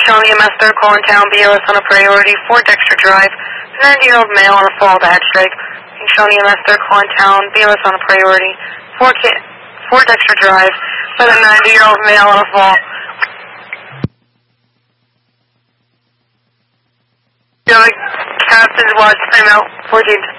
Showing EMS third call in town, BOS on a priority, 4 Dexter Drive, 90-year-old male on a fall to head strike. Showing EMS third call in town, BOS on a priority, 4 Dexter Drive, with a 90-year-old male on a fall. Captain's watch, timeout, 14.